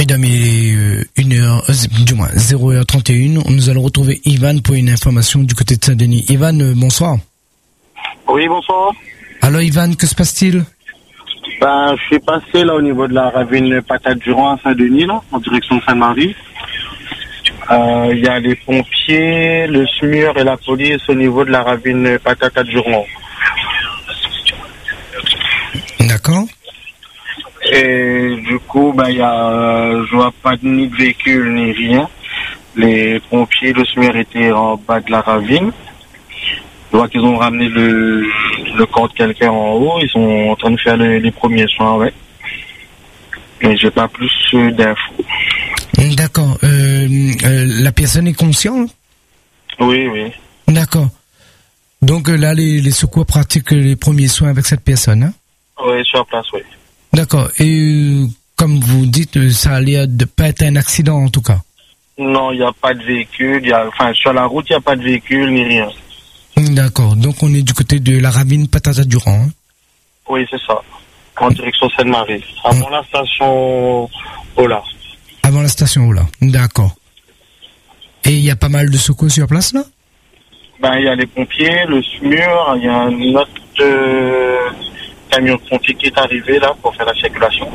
mesdames, il est 0h31. Nous allons retrouver Ivan pour une information du côté de Saint-Denis. Ivan, bonsoir. Oui, bonsoir. Alors Ivan, que se passe-t-il? Je suis passé là au niveau de la ravine Patate-Durand à Saint-Denis, là, en direction de Saint-Marie. Il y a les pompiers, le SMUR et la police au niveau de la ravine Patate-Durand. D'accord. Et du coup, je vois pas ni de véhicule ni rien. Les pompiers, le SMUR étaient en bas de la ravine. Je vois qu'ils ont ramené le corps de quelqu'un en haut. Ils sont en train de faire les premiers soins avec. Mais j'ai pas plus d'infos. D'accord. La personne est consciente? Oui, oui. D'accord. Donc là, les secours pratiquent les premiers soins avec cette personne, hein? Oui, sur place, oui. D'accord. Et comme vous dites, ça a l'air de pas être un accident en tout cas. Non, il n'y a pas de véhicule. Sur la route, il n'y a pas de véhicule ni rien. D'accord. Donc on est du côté de la ravine Patate-Durand. Hein? Oui, c'est ça. En direction Sainte-Marie. Avant la station Ola. Avant la station Ola. D'accord. Et il y a pas mal de secours sur place là? Il y a les pompiers, le SMUR, il y a un autre camion de pompiers qui est arrivé là pour faire la circulation.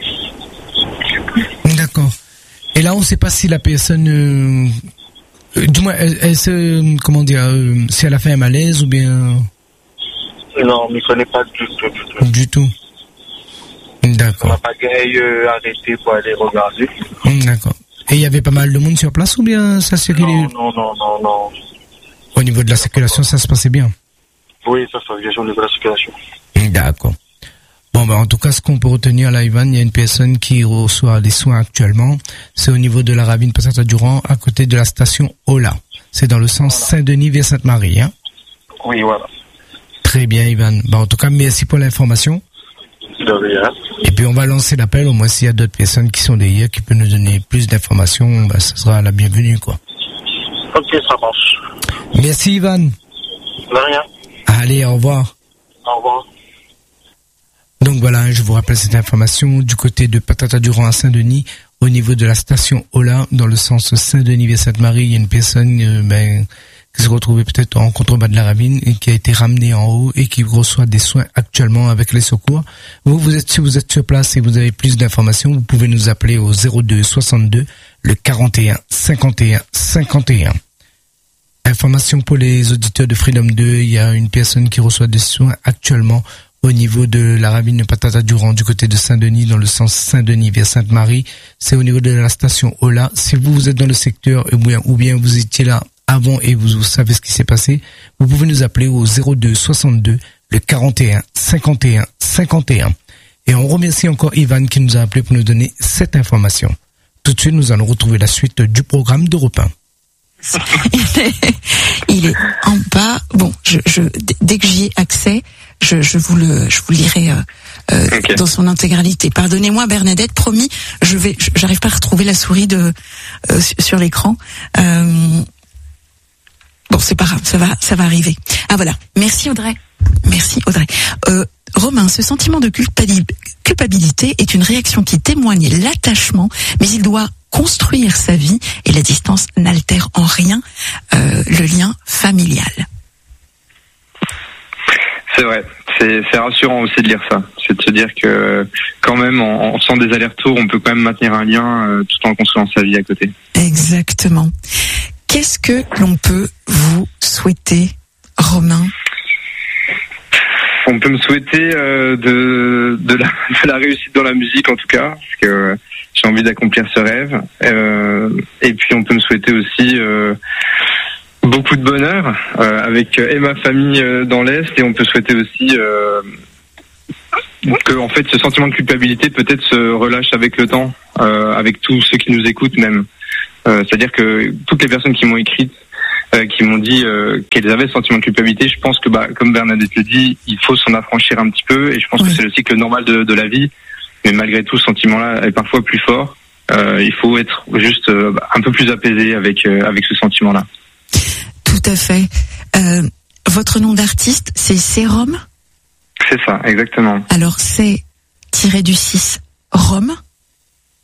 D'accord. Et là, on ne sait pas si la personne, du moins, elle se, comment dire, si elle a fait un malaise ou bien. Non, mais je ne connais pas du tout. Du tout. D'accord. On n'a pas arrêté pour aller regarder. D'accord. Et il y avait pas mal de monde sur place ou bien ça circulait? Non. Au niveau de la circulation, ça se passait bien? Oui, ça se passe bien au niveau de la circulation. D'accord. Bon, en tout cas, ce qu'on peut retenir là, Ivan, il y a une personne qui reçoit des soins actuellement. C'est au niveau de la ravine Patate-Durand, à côté de la station Ola. C'est dans le sens Saint-Denis vers Sainte-Marie, hein? Oui, voilà. Très bien, Ivan. En tout cas, merci pour l'information. De rien. Et puis, on va lancer l'appel. Au moins, s'il y a d'autres personnes qui sont derrière, qui peuvent nous donner plus d'informations, ce sera la bienvenue, quoi. Ok, ça marche. Merci, Ivan. De rien. Allez, au revoir. Au revoir. Donc voilà, je vous rappelle cette information du côté de Patate-Durand à Saint-Denis, au niveau de la station Ola, dans le sens Saint-Denis vers Sainte-Marie. Il y a une personne qui se retrouvait peut-être en contrebas de la ravine et qui a été ramenée en haut et qui reçoit des soins actuellement avec les secours. Si vous êtes sur place et vous avez plus d'informations, vous pouvez nous appeler au 02 62 le 41 51 51. Information pour les auditeurs de Freedom 2, il y a une personne qui reçoit des soins actuellement au niveau de la ravine Patate-Durand du côté de Saint-Denis, dans le sens Saint-Denis vers Sainte-Marie. C'est au niveau de la station Ola. Si vous êtes dans le secteur ou bien vous étiez là avant et vous savez ce qui s'est passé, vous pouvez nous appeler au 02 62 le 41 51 51. Et on remercie encore Ivan qui nous a appelé pour nous donner cette information. Tout de suite, nous allons retrouver la suite du programme d'Europe 1. Il est en bas. Bon, dès que j'y ai accès, je vous le lirai okay, dans son intégralité. Pardonnez-moi, Bernadette, promis, j'arrive pas à retrouver la souris sur l'écran. Bon, c'est pas grave, ça va arriver. Ah voilà. Merci Audrey. Romain, ce sentiment de culpabilité est une réaction qui témoigne l'attachement, mais il doit construire sa vie et la distance n'altère en rien le lien familial. C'est vrai, c'est rassurant aussi de lire ça. C'est de se dire que quand même, en faisant des allers-retours, on peut quand même maintenir un lien tout en construisant sa vie à côté. Exactement. Qu'est-ce que l'on peut vous souhaiter, Romain ? On peut me souhaiter de la réussite dans la musique en tout cas, parce que j'ai envie d'accomplir ce rêve. Et puis on peut me souhaiter aussi beaucoup de bonheur avec ma famille dans l'Est, et on peut souhaiter aussi que en fait ce sentiment de culpabilité peut-être se relâche avec le temps, avec tous ceux qui nous écoutent même. C'est-à-dire que toutes les personnes qui m'ont écrit, qui m'ont dit qu'elles avaient ce sentiment de culpabilité, je pense que comme Bernadette le dit, il faut s'en affranchir un petit peu, et je pense que c'est le cycle normal de la vie, mais malgré tout ce sentiment-là est parfois plus fort. Il faut être juste un peu plus apaisé avec ce sentiment-là. Tout à fait. Votre nom d'artiste, c'est Sérum ? C'est ça, exactement. Alors c'est tiré du 6 Rome ?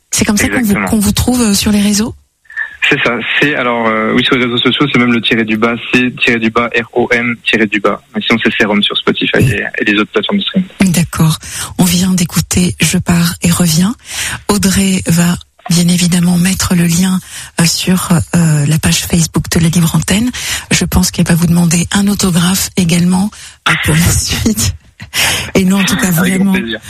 C'est comme ça qu'on vous trouve sur les réseaux? C'est ça. C'est alors oui, sur les réseaux sociaux, c'est même le _, c'est _ROM_. Mais sinon c'est Serum sur Spotify et les autres plateformes de streaming. D'accord. On vient d'écouter Je pars et reviens. Audrey va bien évidemment mettre le lien sur la page Facebook de la Libre Antenne. Je pense qu'elle va vous demander un autographe également pour la suite. Et nous, en tout cas, vraiment,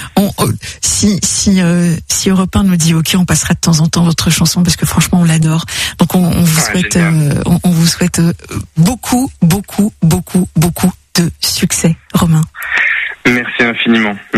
si Europe 1 nous dit OK, on passera de temps en temps votre chanson parce que franchement, on l'adore. Donc, on vous souhaite beaucoup de succès, Romain. Merci infiniment.